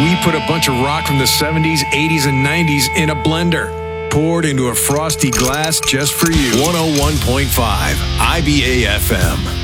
We put a bunch of rock from the 70s, 80s, and 90s in a blender, poured into a frosty glass just for you. 101.5 IBA FM.